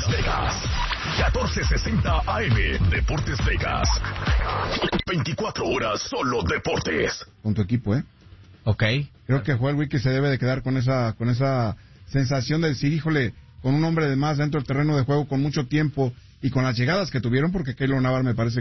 Vegas. 1460 AM, Deportes Vegas. 24 horas solo deportes. Con tu equipo, Ok. Creo que Joel Wiki se debe de quedar con esa sensación de decir, híjole, con un hombre de más dentro del terreno de juego con mucho tiempo y con las llegadas que tuvieron, porque Keylor Navas me parece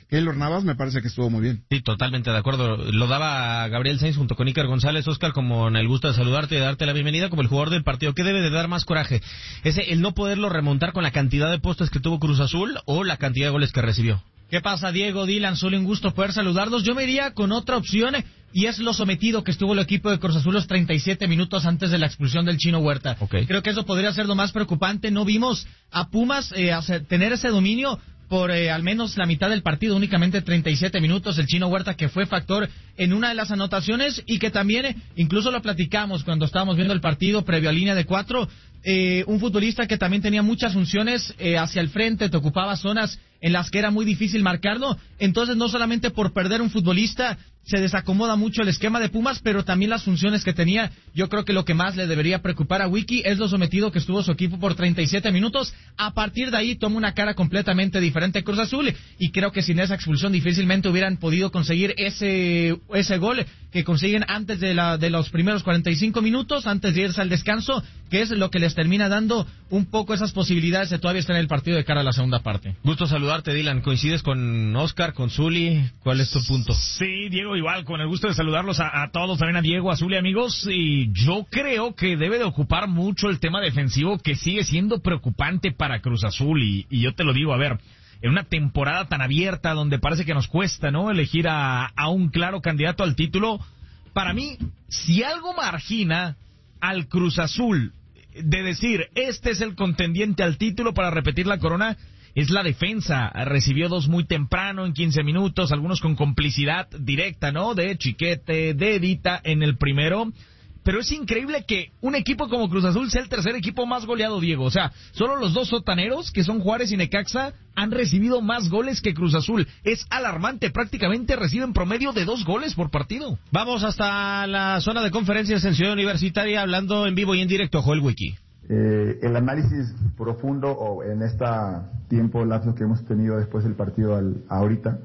que estuvo muy bien. Sí, totalmente de acuerdo. Lo daba Gabriel Sainz junto con Iker González. Oscar, como en el gusto de saludarte y de darte la bienvenida como el jugador del partido. ¿Qué debe de dar más coraje? ¿El no poderlo remontar con la cantidad de postes que tuvo Cruz Azul o la cantidad de goles que recibió? ¿Qué pasa, Diego, Dylan? Solo un gusto poder saludarlos. Yo me iría con otra opción, y es lo sometido que estuvo el equipo de Cruz Azul los 37 minutos antes de la expulsión del Chino Huerta. Okay. Creo que eso podría ser lo más preocupante. No vimos a Pumas tener ese dominio por al menos la mitad del partido, únicamente 37 minutos. El Chino Huerta, que fue factor en una de las anotaciones y que también, incluso lo platicamos cuando estábamos viendo el partido previo a línea de 4, un futbolista que también tenía muchas funciones hacia el frente, te ocupaba zonas en las que era muy difícil marcarlo. Entonces, no solamente por perder un futbolista se desacomoda mucho el esquema de Pumas, pero también las funciones que tenía. Yo creo que lo que más le debería preocupar a Wiki es lo sometido que estuvo su equipo por 37 minutos. A partir de ahí toma una cara completamente diferente Cruz Azul, y creo que sin esa expulsión difícilmente hubieran podido conseguir ese gol que consiguen antes de los primeros 45 minutos, antes de irse al descanso, que es lo que les termina dando un poco esas posibilidades de todavía estar en el partido de cara a la segunda parte. Gusto saludarte, Dylan. ¿Coincides con Oscar, con Zuli? ¿Cuál es tu punto? Sí, Diego, igual, con el gusto de saludarlos a todos, también a Diego, a Zuli, amigos. Y yo creo que debe de ocupar mucho el tema defensivo, que sigue siendo preocupante para Cruz Azul. Y yo te lo digo, a ver, en una temporada tan abierta donde parece que nos cuesta, ¿no?, elegir a un claro candidato al título. Para mí, si algo margina al Cruz Azul de decir, este es el contendiente al título para repetir la corona, es la defensa. Recibió 2 muy temprano, en 15 minutos, algunos con complicidad directa, ¿no?, de Chiquete, de Edita en el primero. Pero es increíble que un equipo como Cruz Azul sea el tercer equipo más goleado, Diego. O sea, solo los 2 sotaneros, que son Juárez y Necaxa, han recibido más goles que Cruz Azul. Es alarmante, prácticamente reciben promedio de 2 goles por partido. Vamos hasta la zona de conferencias en Ciudad Universitaria, hablando en vivo y en directo, Joel Wiki. El análisis profundo, o en este tiempo lapso que hemos tenido después del partido ahorita,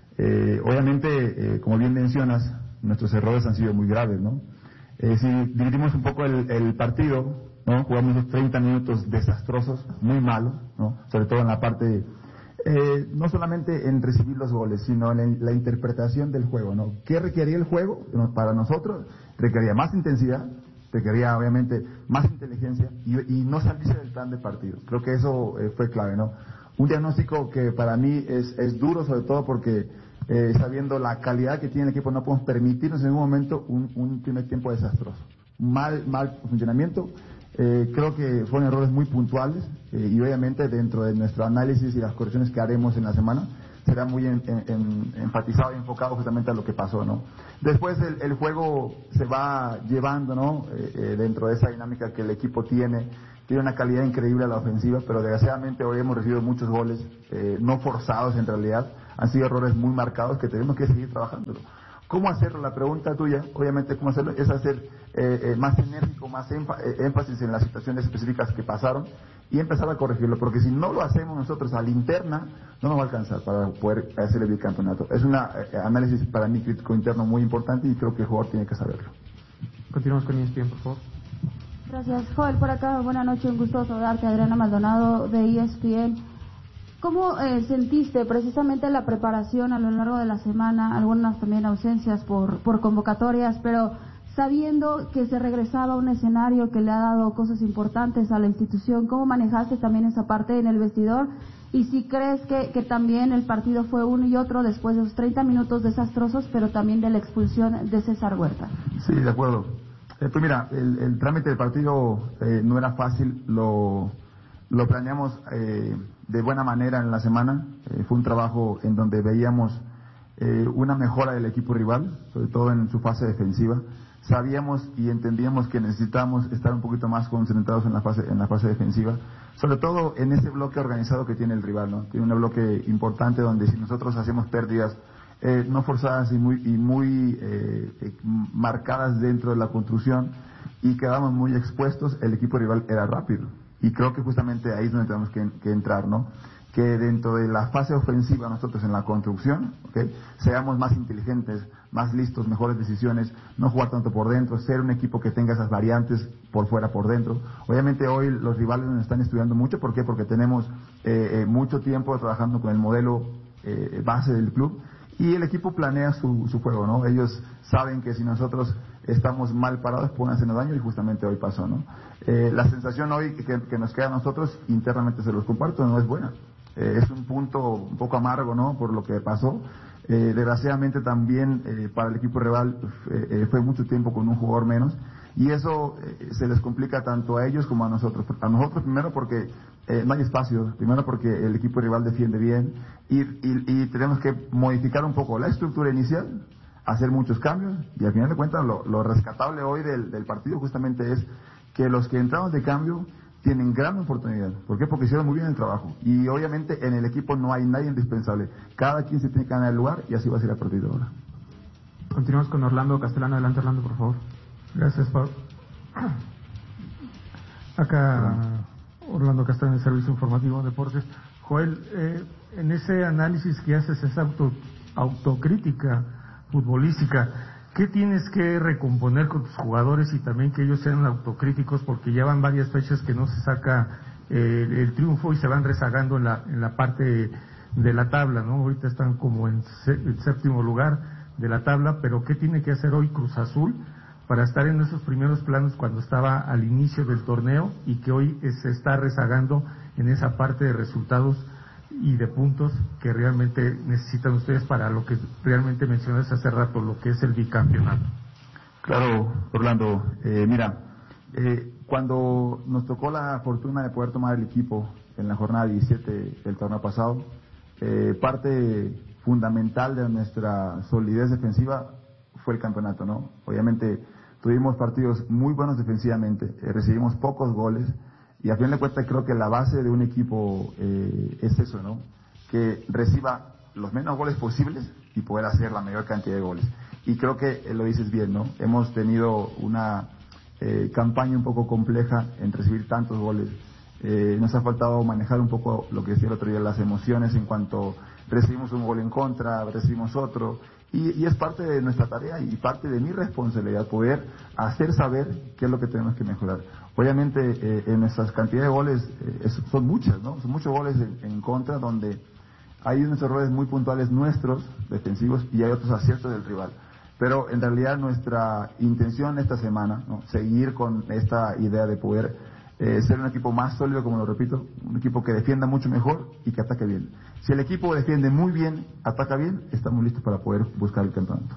obviamente, como bien mencionas, nuestros errores han sido muy graves, ¿no? Si dividimos un poco el partido, ¿no?, jugamos unos 30 minutos desastrosos, muy malos, ¿no?, sobre todo en la parte, no solamente en recibir los goles, sino en la interpretación del juego, ¿no? ¿Qué requería el juego? Para nosotros requería más intensidad, requería obviamente más inteligencia y no salirse del plan de partido. Creo que eso fue clave, ¿no? Un diagnóstico que para mí es duro, sobre todo porque sabiendo la calidad que tiene el equipo, no podemos permitirnos en ningún momento un primer tiempo desastroso. Mal funcionamiento. Creo que fueron errores muy puntuales y obviamente dentro de nuestro análisis y las correcciones que haremos en la semana será muy enfatizado y enfocado justamente a lo que pasó, ¿no? Después el juego se va llevando, ¿no?, dentro de esa dinámica que el equipo tiene una calidad increíble a la ofensiva, pero desgraciadamente hoy hemos recibido muchos goles no forzados, en realidad han sido errores muy marcados que tenemos que seguir trabajándolo. ¿Cómo hacerlo? La pregunta tuya, obviamente, ¿cómo hacerlo? Es hacer más enérgico, más énfasis en las situaciones específicas que pasaron y empezar a corregirlo, porque si no lo hacemos nosotros a la interna, no nos va a alcanzar para poder hacer el bicampeonato. Es un análisis para mí crítico interno muy importante y creo que el jugador tiene que saberlo. Continuamos con ESPN, por favor. Gracias, Joel, por acá. Buenas noches, un gusto saludarte, Adriana Maldonado de ESPN. ¿Cómo sentiste precisamente la preparación a lo largo de la semana? Algunas también ausencias por convocatorias, pero sabiendo que se regresaba a un escenario que le ha dado cosas importantes a la institución, ¿cómo manejaste también esa parte en el vestidor? Y si crees que también el partido fue uno y otro después de los 30 minutos desastrosos, pero también de la expulsión de César Huerta. Sí, de acuerdo. Pues mira, el trámite del partido no era fácil, lo planeamos de buena manera en la semana. Fue un trabajo en donde veíamos una mejora del equipo rival, sobre todo en su fase defensiva. Sabíamos y entendíamos que necesitábamos estar un poquito más concentrados en la fase defensiva, sobre todo en ese bloque organizado que tiene el rival, ¿no? Tiene un bloque importante donde si nosotros hacemos pérdidas no forzadas y muy marcadas dentro de la construcción y quedamos muy expuestos, el equipo rival era rápido. y creo que justamente ahí es donde tenemos que entrar, ¿no? Que dentro de la fase ofensiva nosotros en la construcción, ¿okay?, seamos más inteligentes, más listos, mejores decisiones, no jugar tanto por dentro, ser un equipo que tenga esas variantes por fuera, por dentro. Obviamente hoy los rivales nos están estudiando mucho, ¿por qué? Porque tenemos mucho tiempo trabajando con el modelo base del club, y el equipo planea su juego, ¿no? Ellos saben que si nosotros estamos mal parados pueden hacernos daño, y justamente hoy pasó, ¿no? La sensación hoy que nos queda a nosotros, internamente se los comparto, no es buena. Es un punto un poco amargo, ¿no?, por lo que pasó. Desgraciadamente también para el equipo rival fue mucho tiempo con un jugador menos, y eso se les complica tanto a ellos como a nosotros. A nosotros primero porque no hay espacio, primero porque el equipo rival defiende bien, y tenemos que modificar un poco la estructura inicial, hacer muchos cambios, y al final de cuentas lo rescatable hoy del partido justamente es que los que entramos de cambio tienen gran oportunidad. ¿Por qué? Porque hicieron muy bien el trabajo. Y obviamente en el equipo no hay nadie indispensable. Cada quien se tiene que ganar el lugar, y así va a ser a partir de ahora. Continuamos con Orlando Castellano. Adelante, Orlando, por favor. Gracias, Pablo. Acá Orlando Castellano, Servicio Informativo Deportes. Joel, en ese análisis que haces, esa autocrítica futbolística, ¿qué tienes que recomponer con tus jugadores y también que ellos sean autocríticos, porque ya van varias fechas que no se saca el triunfo y se van rezagando en la parte de la tabla, ¿no? Ahorita están como en el séptimo lugar de la tabla, pero ¿qué tiene que hacer hoy Cruz Azul para estar en esos primeros planos cuando estaba al inicio del torneo, y que hoy se está rezagando en esa parte de resultados y de puntos que realmente necesitan ustedes para lo que realmente mencionaste hace rato, lo que es el bicampeonato? Claro, Orlando, mira, cuando nos tocó la fortuna de poder tomar el equipo en la jornada 17 del torneo pasado, parte fundamental de nuestra solidez defensiva fue el campeonato, ¿no? Obviamente tuvimos partidos muy buenos defensivamente, recibimos pocos goles, y a fin de cuentas creo que la base de un equipo es eso, ¿no? Que reciba los menos goles posibles y poder hacer la mayor cantidad de goles. Y creo que lo dices bien, ¿no? Hemos tenido una campaña un poco compleja en recibir tantos goles. Nos ha faltado manejar un poco lo que decía el otro día, las emociones en cuanto recibimos un gol en contra, recibimos otro. Y es parte de nuestra tarea y parte de mi responsabilidad poder hacer saber qué es lo que tenemos que mejorar. Obviamente en nuestras cantidades de goles son muchas, ¿no? Son muchos goles en contra, donde hay unos errores muy puntuales nuestros, defensivos, y hay otros aciertos del rival. Pero en realidad nuestra intención esta semana, ¿no?, seguir con esta idea de poder ser un equipo más sólido, como lo repito, un equipo que defienda mucho mejor y que ataque bien. Si el equipo defiende muy bien, ataca bien, estamos listos para poder buscar el campeonato.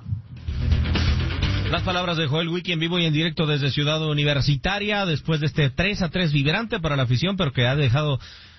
Las palabras de Joel Wiki en vivo y en directo desde Ciudad Universitaria, después de este 3-3 vibrante para la afición, pero que ha dejado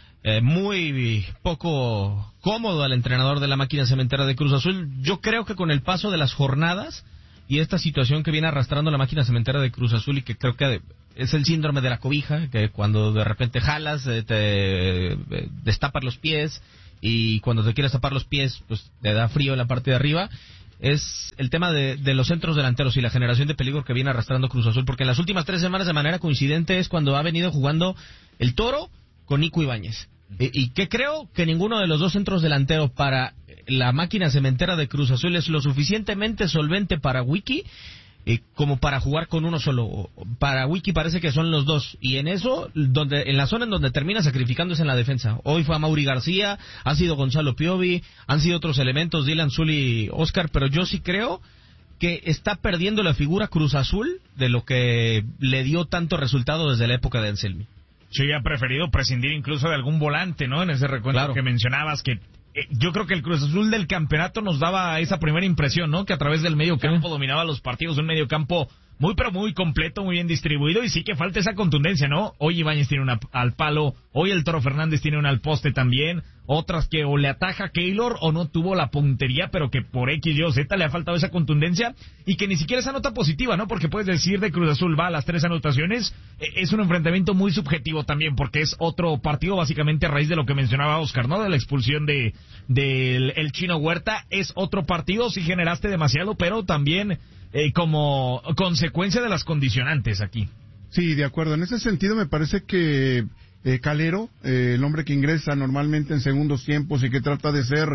muy poco cómodo al entrenador de la máquina cementera de Cruz Azul. Yo creo que con el paso de las jornadas y esta situación que viene arrastrando la máquina cementera de Cruz Azul, y que creo que es el síndrome de la cobija, que cuando de repente jalas, te destapas los pies, y cuando te quieres tapar los pies, pues te da frío en la parte de arriba. Es el tema de los centros delanteros y la generación de peligro que viene arrastrando Cruz Azul, porque en las últimas 3 semanas de manera coincidente es cuando ha venido jugando el Toro con Nico Ibáñez. Y que creo que ninguno de los dos centros delanteros para la máquina cementera de Cruz Azul es lo suficientemente solvente para Wiki como para jugar con uno solo. Para Wiki parece que son los dos, y en eso, en la zona en donde termina sacrificando es en la defensa. Hoy fue a Mauri García, ha sido Gonzalo Piovi, han sido otros elementos, Dylan Zuli, Oscar, pero yo sí creo que está perdiendo la figura Cruz Azul de lo que le dio tanto resultado desde la época de Anselmi. Yo ya he preferido prescindir incluso de algún volante, ¿no? En ese recuento que mencionabas, que yo creo que el Cruz Azul del campeonato nos daba esa primera impresión, ¿no? Que a través del medio campo dominaba los partidos, un medio campo muy pero muy completo, muy bien distribuido, y sí que falta esa contundencia, ¿no? Hoy Ibáñez tiene una al palo, hoy el Toro Fernández tiene una al poste también, otras que o le ataja Keylor o no tuvo la puntería, pero que por X, Y o Z le ha faltado esa contundencia, y que ni siquiera esa nota positiva, ¿no? Porque puedes decir de Cruz Azul va a las 3 anotaciones, es un enfrentamiento muy subjetivo también, porque es otro partido básicamente a raíz de lo que mencionaba Oscar, ¿no? De la expulsión del el Chino Huerta, es otro partido, sí generaste demasiado, pero también como consecuencia de las condicionantes aquí. Sí, de acuerdo. En ese sentido me parece que Calero, el hombre que ingresa normalmente en segundos tiempos y que trata de ser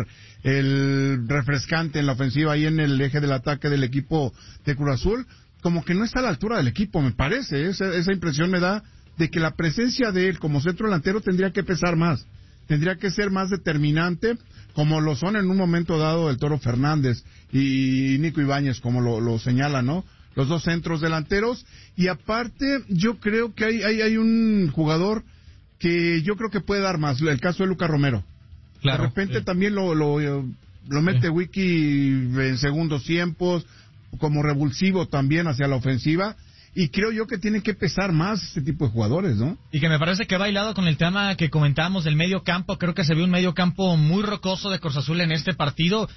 el refrescante en la ofensiva ahí en el eje del ataque del equipo de Cruz Azul, como que no está a la altura del equipo, me parece. Esa impresión me da de que la presencia de él como centro delantero tendría que pesar más, tendría que ser más determinante, como lo son en un momento dado el Toro Fernández y Nico Ibáñez, como lo señala, ¿no? Los dos centros delanteros. Y aparte, yo creo que hay un jugador que yo creo que puede dar más, el caso de Lucas Romero. Claro, de repente también lo mete Wiki en segundos tiempos, como revulsivo también hacia la ofensiva. Y creo yo que tiene que pesar más este tipo de jugadores, ¿no? Y que me parece que va hilado con el tema que comentábamos del medio campo. Creo que se vio un medio campo muy rocoso de Cruz Azul en este partido.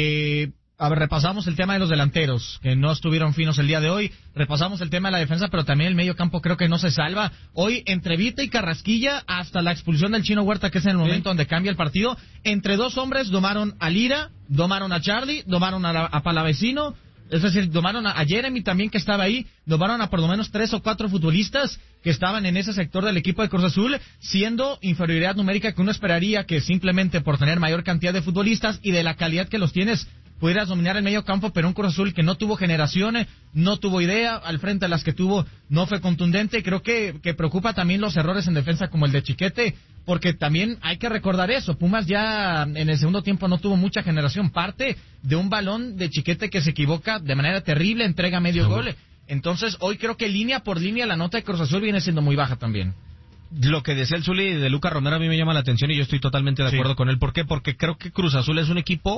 Repasamos el tema de los delanteros, que no estuvieron finos el día de hoy. Repasamos el tema de la defensa, pero también el medio campo creo que no se salva. Hoy, entre Vita y Carrasquilla, hasta la expulsión del Chino Huerta, que es en el momento donde cambia el partido, entre dos hombres domaron a Lira, domaron a Charlie, domaron a Palavecino. Es decir, domaron a Jeremy también, que estaba ahí, domaron a por lo menos 3 o 4 futbolistas que estaban en ese sector del equipo de Cruz Azul, siendo inferioridad numérica que uno esperaría que simplemente por tener mayor cantidad de futbolistas y de la calidad que los tienes, pudieras dominar el medio campo, pero un Cruz Azul que no tuvo generaciones, no tuvo idea, al frente de las que tuvo no fue contundente. Creo que preocupa también los errores en defensa como el de Chiquete, porque también hay que recordar eso, Pumas ya en el segundo tiempo no tuvo mucha generación, parte de un balón de Chiquete que se equivoca de manera terrible, entrega medio gol. Entonces hoy creo que línea por línea la nota de Cruz Azul viene siendo muy baja también. Lo que decía el Zuli de Lucas Romero a mí me llama la atención y yo estoy totalmente de acuerdo con él. ¿Por qué? Porque creo que Cruz Azul es un equipo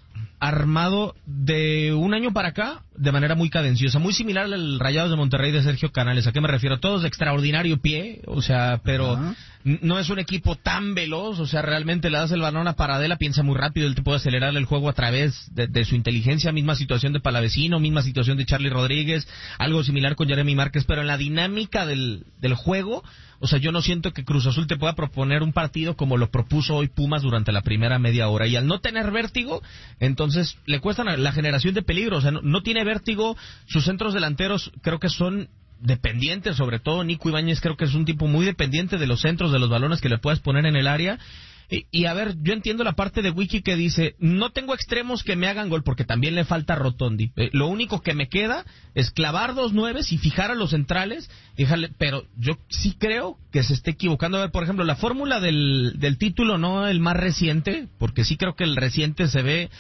armado de un año para acá de manera muy cadenciosa, muy similar al Rayados de Monterrey de Sergio Canales. ¿A qué me refiero? Todos de extraordinario pie, o sea, pero no es un equipo tan veloz, o sea, realmente le das el balón a Paradela, piensa muy rápido, él te puede acelerar el juego a través de su inteligencia. Misma situación de Palavecino, misma situación de Charlie Rodríguez, algo similar con Jeremy Márquez, pero en la dinámica del juego, o sea, yo no siento que Cruz Azul te pueda proponer un partido como lo propuso hoy Pumas durante la primera media hora, y al no tener vértigo, entonces le cuesta la generación de peligro, o sea, no tiene vértigo. Sus centros delanteros creo que son dependientes, sobre todo Nico Ibáñez creo que es un tipo muy dependiente de los centros, de los balones que le puedes poner en el área. Y a ver, yo entiendo la parte de Wiki que dice, no tengo extremos que me hagan gol, porque también le falta Rotondi. Lo único que me queda es clavar 2 9s y fijar a los centrales, pero yo sí creo que se esté equivocando. A ver, por ejemplo, la fórmula del título, no el más reciente, porque sí creo que el reciente se ve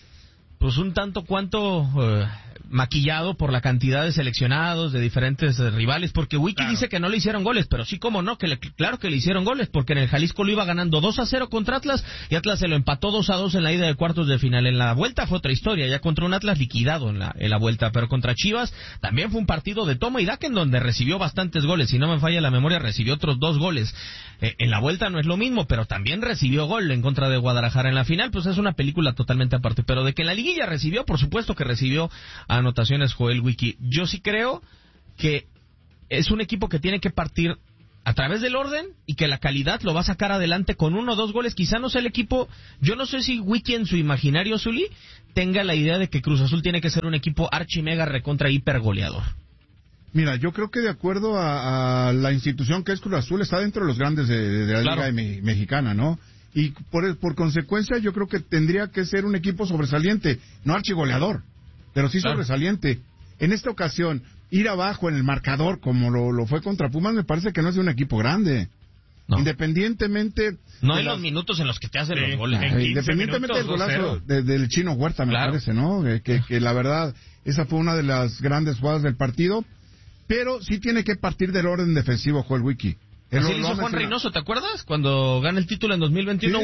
pues un tanto cuanto maquillado por la cantidad de seleccionados de diferentes rivales, porque Wiki dice que no le hicieron goles, pero sí como no, claro que le hicieron goles, porque en el Jalisco lo iba ganando 2-0 contra Atlas, y Atlas se lo empató 2-2 en la ida de cuartos de final. En la vuelta fue otra historia, ya contra un Atlas liquidado en la vuelta, pero contra Chivas también fue un partido de toma y daca en donde recibió bastantes goles, si no me falla la memoria, recibió otros 2 goles. En la vuelta no es lo mismo, pero también recibió gol en contra de Guadalajara. En la final, pues es una película totalmente aparte, pero de que en la liguilla recibió, por supuesto que recibió anotaciones Joel Wiki. Yo sí creo que es un equipo que tiene que partir a través del orden y que la calidad lo va a sacar adelante con 1 o 2 goles. Quizá no sea el equipo, yo no sé si Wiki en su imaginario, Zuli, tenga la idea de que Cruz Azul tiene que ser un equipo archimega recontra hiper goleador. Mira, yo creo que de acuerdo a la institución que es Cruz Azul, está dentro de los grandes de la Liga Mexicana, ¿no? Y por consecuencia yo creo que tendría que ser un equipo sobresaliente, no archigoleador, pero sí sobresaliente. En esta ocasión, ir abajo en el marcador como lo fue contra Pumas, me parece que no es de un equipo grande. No. Independientemente... No en los minutos en los que te hacen los goles. Independientemente del golazo del Chino Huerta, me parece, ¿no? Que la verdad, esa fue una de las grandes jugadas del partido. Pero sí tiene que partir del orden defensivo, Joel Wiki. Así lo hizo Juan Reynoso, ¿te acuerdas? Cuando gana el título en 2021,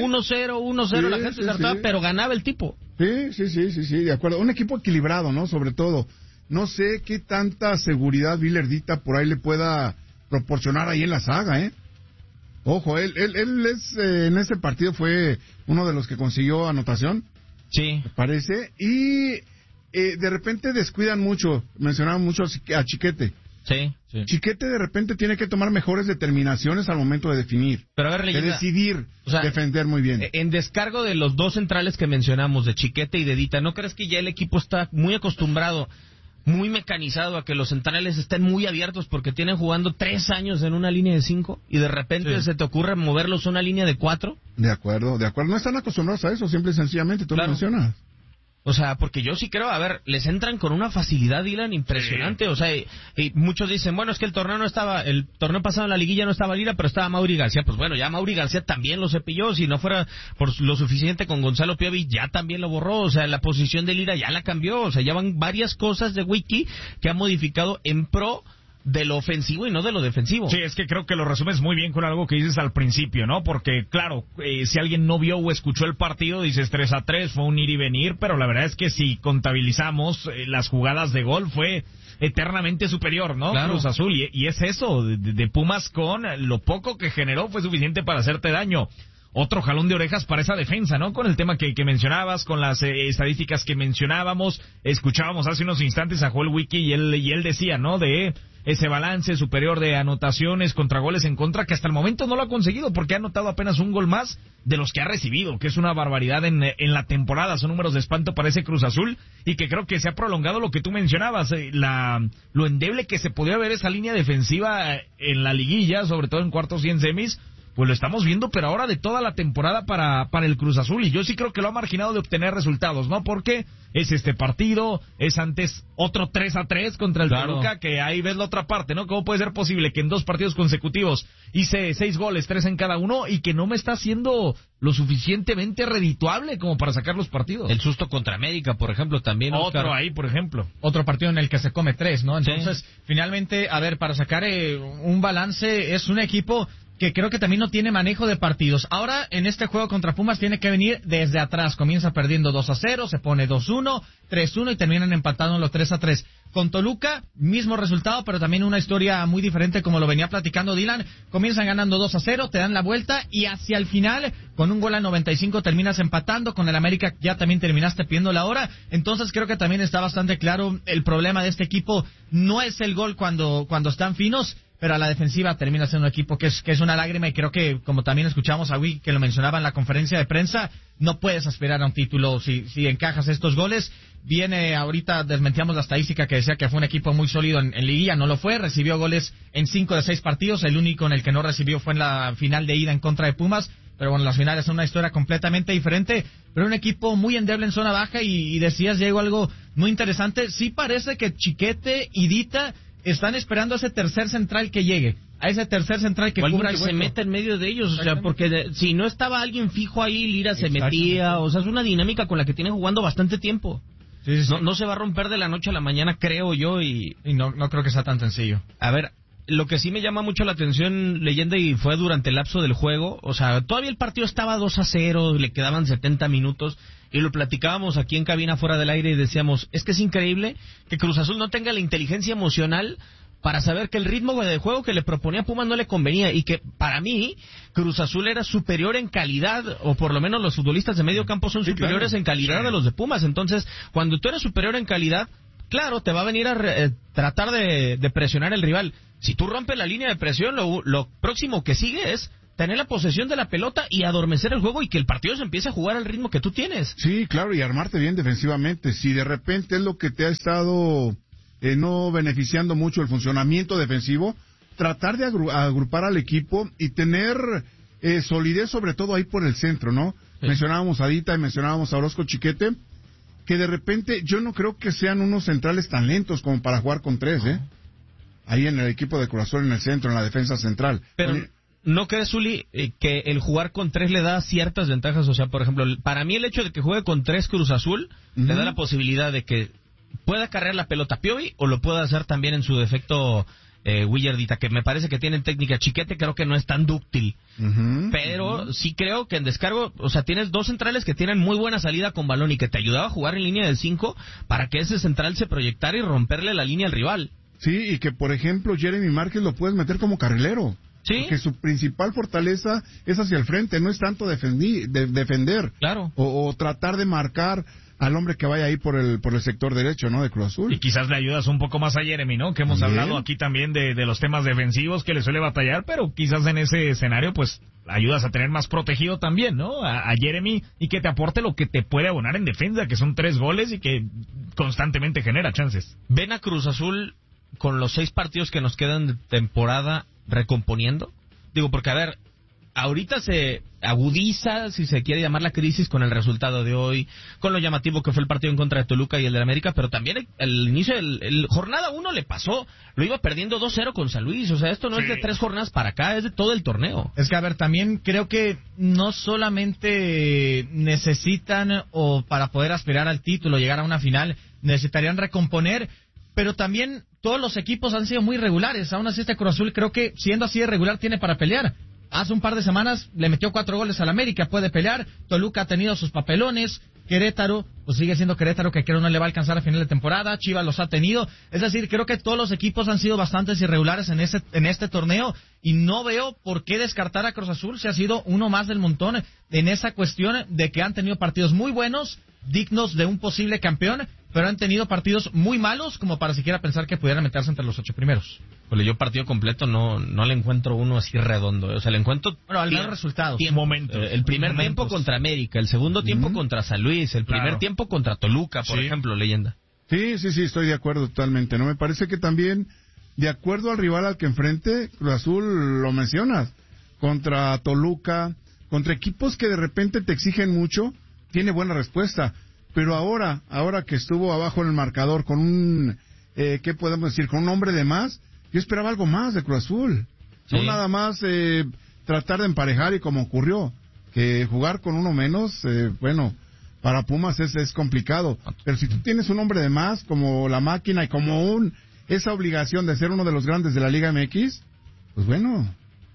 1-0, la gente se hartaba, pero ganaba el tipo. Sí, de acuerdo. Un equipo equilibrado, ¿no? Sobre todo. No sé qué tanta seguridad Villardita por ahí le pueda proporcionar ahí en la saga, ¿eh? Ojo, él es, en ese partido fue uno de los que consiguió anotación. Sí. Me parece. Y de repente descuidan mucho, mencionaban mucho a Chiquete. Sí. Chiquete de repente tiene que tomar mejores determinaciones al momento de definir, pero a ver, de decidir, o sea, defender muy bien. En descargo de los 2 centrales que mencionamos, de Chiquete y de Dita, ¿no crees que ya el equipo está muy acostumbrado muy mecanizado a que los centrales estén muy abiertos porque tienen jugando 3 años en una línea de 5 y de repente se te ocurre moverlos a una línea de 4. De acuerdo. No están acostumbrados a eso, simple y sencillamente, tú lo mencionas. O sea, porque yo sí creo, a ver, les entran con una facilidad, Dylan, impresionante. Sí. O sea, y muchos dicen, bueno, es que el torneo pasado en la liguilla no estaba Lira, pero estaba Mauri García. Pues bueno, ya Mauri García también lo cepilló. Si no fuera por lo suficiente con Gonzalo Piovi, ya también lo borró. O sea, la posición de Lira ya la cambió. O sea, ya van varias cosas de Wiki que ha modificado en pro de lo ofensivo y no de lo defensivo. Sí, es que creo que lo resumes muy bien con algo que dices al principio, ¿no? Porque, claro, si alguien no vio o escuchó el partido, dices 3-3, fue un ir y venir, pero la verdad es que si contabilizamos las jugadas de gol, fue eternamente superior, ¿no? Claro. Cruz Azul, y es eso, de Pumas con lo poco que generó fue suficiente para hacerte daño. Otro jalón de orejas para esa defensa, ¿no? Con el tema que mencionabas, con las estadísticas que mencionábamos, escuchábamos hace unos instantes a Joel Wiki y él decía, ¿no? De ese balance superior de anotaciones contra goles en contra, que hasta el momento no lo ha conseguido, porque ha anotado apenas un gol más de los que ha recibido, que es una barbaridad en la temporada. Son números de espanto para ese Cruz Azul, y que creo que se ha prolongado lo que tú mencionabas, lo endeble que se podía ver esa línea defensiva en la liguilla, sobre todo en cuartos y en semis. Pues lo estamos viendo, pero ahora de toda la temporada para el Cruz Azul, y yo sí creo que lo ha marginado de obtener resultados, ¿no? Porque es este partido, es antes otro 3-3 contra el Toluca, que ahí ves la otra parte, ¿no? ¿Cómo puede ser posible que en 2 partidos consecutivos hice 6 goles, 3 en cada uno, y que no me está haciendo lo suficientemente redituable como para sacar los partidos? El susto contra América, por ejemplo, también. Otro Oscar. ahí, por ejemplo. Otro partido en el que se come 3, ¿no? Entonces, finalmente, a ver, para sacar un balance, es un equipo que creo que también no tiene manejo de partidos. Ahora, en este juego contra Pumas, tiene que venir desde atrás. Comienza perdiendo 2-0, se pone 2-1, 3-1 y terminan empatando los 3-3. Con Toluca, mismo resultado, pero también una historia muy diferente, como lo venía platicando Dylan. Comienzan ganando 2-0, te dan la vuelta y hacia el final, con un gol al 95, terminas empatando. Con el América ya también terminaste pidiendo la hora. Entonces creo que también está bastante claro el problema de este equipo. No es el gol cuando están finos, pero a la defensiva termina siendo un equipo que es una lágrima, y creo que, como también escuchamos a Wiki que lo mencionaba en la conferencia de prensa, no puedes aspirar a un título si encajas estos goles. Viene ahorita, desmentíamos la estadística que decía que fue un equipo muy sólido en liguilla, no lo fue, recibió goles en 5 de 6 partidos, el único en el que no recibió fue en la final de ida en contra de Pumas, pero bueno, las finales son una historia completamente diferente, pero un equipo muy endeble en zona baja, y decías, Diego, algo muy interesante. Sí parece que Chiquete y Dita están esperando a ese tercer central que llegue, a ese tercer central que cubra el hueco, se meta en medio de ellos, o sea, porque si no estaba alguien fijo ahí, Lira se metía, o sea, es una dinámica con la que tiene jugando bastante tiempo. Sí. No se va a romper de la noche a la mañana, creo yo, y no creo que sea tan sencillo. A ver, lo que sí me llama mucho la atención, Leyenda, y fue durante el lapso del juego, o sea, todavía el partido estaba 2-0, le quedaban 70 minutos, y lo platicábamos aquí en cabina fuera del aire y decíamos, es que es increíble que Cruz Azul no tenga la inteligencia emocional para saber que el ritmo de juego que le proponía Pumas no le convenía, y que para mí Cruz Azul era superior en calidad, o por lo menos los futbolistas de medio campo son superiores en calidad a los de Pumas. Entonces, cuando tú eres superior en calidad, claro, te va a venir a tratar de presionar el rival. Si tú rompes la línea de presión, lo próximo que sigue es tener la posesión de la pelota y adormecer el juego, y que el partido se empiece a jugar al ritmo que tú tienes. Sí, claro, y armarte bien defensivamente. Si de repente es lo que te ha estado no beneficiando mucho el funcionamiento defensivo, tratar de agrupar al equipo y tener solidez, sobre todo ahí por el centro, ¿no? Sí. Mencionábamos a Dita y mencionábamos a Orozco Chiquete, que de repente yo no creo que sean unos centrales tan lentos como para jugar con 3, ahí en el equipo de Cruz Azul, en el centro, en la defensa central. Pero ¿no crees, Zuli, que el jugar con 3 le da ciertas ventajas? O sea, por ejemplo, para mí el hecho de que juegue con 3 Cruz Azul le da la posibilidad de que pueda cargar la pelota Piovi, o lo pueda hacer también en su defecto Willardita, que me parece que tiene técnica. Chiquete creo que no es tan dúctil, pero sí creo que en descargo, o sea, tienes 2 centrales que tienen muy buena salida con balón y que te ayudaba a jugar en línea de 5 para que ese central se proyectara y romperle la línea al rival. Sí, y que por ejemplo Jeremy Márquez lo puedes meter como carrilero. Sí. Porque su principal fortaleza es hacia el frente, no es tanto defender. Claro. O tratar de marcar al hombre que vaya ahí por el sector derecho, ¿no? De Cruz Azul. Y quizás le ayudas un poco más a Jeremy, ¿no? Que hemos hablado aquí también de los temas defensivos que le suele batallar, pero quizás en ese escenario, pues, ayudas a tener más protegido también, ¿no? A Jeremy, y que te aporte lo que te puede abonar en defensa, que son 3 goles y que constantemente genera chances. ¿Ven a Cruz Azul con los 6 partidos que nos quedan de temporada recomponiendo? Digo, porque a ver, ahorita se agudiza, si se quiere llamar, la crisis con el resultado de hoy, con lo llamativo que fue el partido en contra de Toluca y el de América, pero también el inicio del jornada 1 le pasó, lo iba perdiendo 2-0 con San Luis, o sea, esto no es de 3 jornadas para acá, es de todo el torneo. Es que, a ver, también creo que no solamente necesitan, o para poder aspirar al título, llegar a una final, necesitarían recomponer, pero también todos los equipos han sido muy regulares. Aún así, este Cruz Azul, creo que siendo así de regular, tiene para pelear. Hace un par de semanas le metió 4 goles al América, puede pelear. Toluca ha tenido sus papelones. Querétaro, pues sigue siendo Querétaro, que creo no le va a alcanzar a final de temporada. Chivas los ha tenido. Es decir, creo que todos los equipos han sido bastante irregulares en este torneo, y no veo por qué descartar a Cruz Azul si ha sido uno más del montón en esa cuestión de que han tenido partidos muy buenos, dignos de un posible campeón, pero han tenido partidos muy malos como para siquiera pensar que pudieran meterse entre los 8 primeros. Pues yo partido completo no le encuentro uno así redondo, o sea, le encuentro... Bueno, al menos resultados. El primer tiempo contra América, el segundo tiempo contra San Luis, el primer tiempo contra Toluca, por ejemplo, leyenda. Sí, estoy de acuerdo totalmente, ¿no? Me parece que también, de acuerdo al rival al que enfrente, Cruz Azul, lo mencionas, contra Toluca, contra equipos que de repente te exigen mucho, tiene buena respuesta. Pero ahora que estuvo abajo en el marcador con un, ¿qué podemos decir? Con un hombre de más, yo esperaba algo más de Cruz Azul. Sí. No nada más tratar de emparejar, y como ocurrió, que jugar con uno menos, bueno, para Pumas es complicado. Pero si tú tienes un hombre de más, como la máquina, y como esa obligación de ser uno de los grandes de la Liga MX, pues bueno...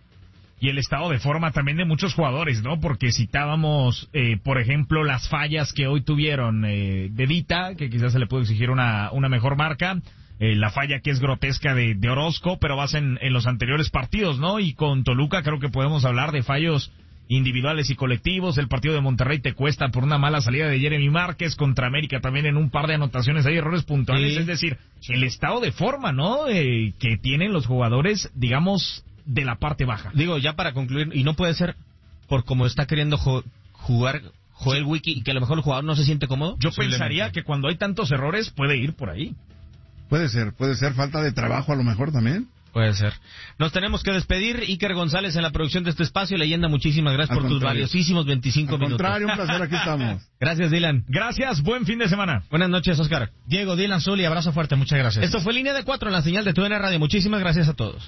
Y el estado de forma también de muchos jugadores, ¿no? Porque citábamos, por ejemplo, las fallas que hoy tuvieron de Dita, que quizás se le puede exigir una mejor marca, la falla que es grotesca de Orozco, pero vas en los anteriores partidos, ¿no? Y con Toluca creo que podemos hablar de fallos individuales y colectivos. El partido de Monterrey te cuesta por una mala salida de Jeremy Márquez, contra América también en un par de anotaciones hay errores puntuales, es decir, el estado de forma, ¿no? Que tienen los jugadores, digamos, de la parte baja. Digo, ya para concluir, y no puede ser por como está queriendo jugar Joel Wiki, y que a lo mejor el jugador no se siente cómodo. Yo pensaría que cuando hay tantos errores puede ir por ahí. Puede ser falta de trabajo a lo mejor también. Puede ser. Nos tenemos que despedir. Iker González en la producción de este espacio. Leyenda, muchísimas gracias por tus valiosísimos 25 minutos. Al contrario, un placer, aquí estamos. Gracias, Dylan. Gracias, buen fin de semana. Buenas noches, Oscar. Diego, Dylan, Zuli, abrazo fuerte, muchas gracias. Esto fue Línea de 4 en la señal de TUDN Radio. Muchísimas gracias a todos.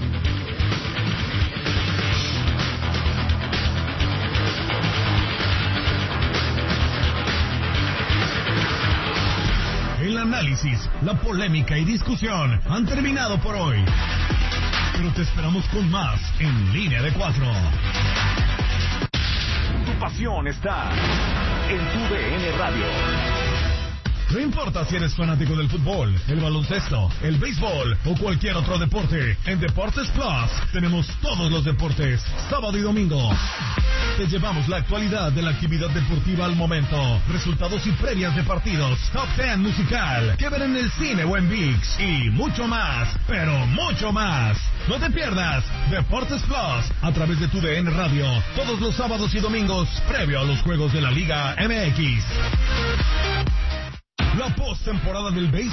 El análisis, la polémica y discusión han terminado por hoy. Pero te esperamos con más en Línea de 4. Tu pasión está en TUDN Radio. No importa si eres fanático del fútbol, el baloncesto, el béisbol o cualquier otro deporte, en Deportes Plus tenemos todos los deportes, sábado y domingo. Te llevamos la actualidad de la actividad deportiva al momento, resultados y previas de partidos, top 10 musical, que ver en el cine o en ViX, y mucho más, pero mucho más. No te pierdas Deportes Plus a través de TUDN Radio, todos los sábados y domingos, previo a los juegos de la Liga MX. La postemporada del béisbol